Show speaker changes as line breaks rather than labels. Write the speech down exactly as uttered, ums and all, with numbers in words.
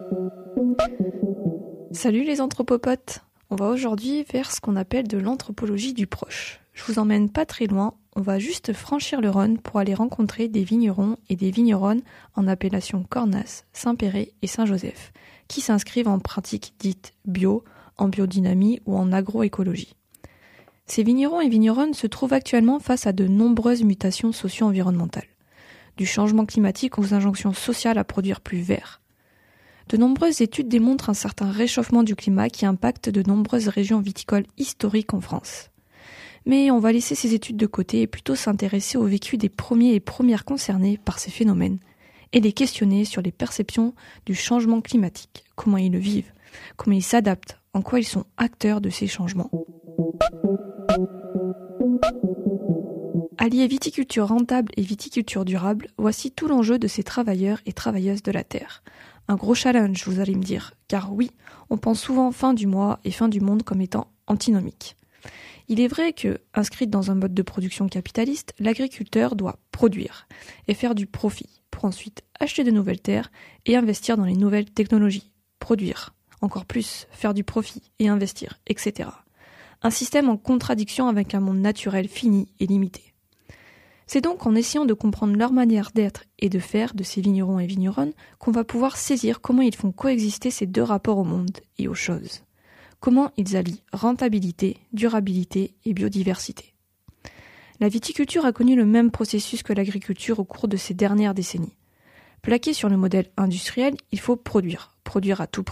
Salut les anthropopotes! On va aujourd'hui vers ce qu'on appelle de l'anthropologie du proche. Je vous emmène pas très loin, on va juste franchir le Rhône pour aller rencontrer des vignerons et des vigneronnes en appellation Cornas, Saint-Péray et Saint-Joseph, qui s'inscrivent en pratiques dites bio, en biodynamie ou en agroécologie. Ces vignerons et vigneronnes se trouvent actuellement face à de nombreuses mutations socio-environnementales, du changement climatique aux injonctions sociales à produire plus vert. De nombreuses études démontrent un certain réchauffement du climat qui impacte de nombreuses régions viticoles historiques en France. Mais on va laisser ces études de côté et plutôt s'intéresser au vécu des premiers et premières concernés par ces phénomènes et les questionner sur les perceptions du changement climatique, comment ils le vivent, comment ils s'adaptent, en quoi ils sont acteurs de ces changements. Allier viticulture rentable et viticulture durable, voici tout l'enjeu de ces travailleurs et travailleuses de la terre. Un gros challenge, vous allez me dire, car oui, on pense souvent fin du mois et fin du monde comme étant antinomiques. Il est vrai que, inscrite dans un mode de production capitaliste, l'agriculteur doit produire et faire du profit, pour ensuite acheter de nouvelles terres et investir dans les nouvelles technologies, produire, encore plus, faire du profit et investir, et cetera. Un système en contradiction avec un monde naturel fini et limité. C'est donc en essayant de comprendre leur manière d'être et de faire de ces vignerons et vigneronnes qu'on va pouvoir saisir comment ils font coexister ces deux rapports au monde et aux choses. Comment ils allient rentabilité, durabilité et biodiversité. La viticulture a connu le même processus que l'agriculture au cours de ces dernières décennies. Plaqué sur le modèle industriel, il faut produire, produire à tout prix.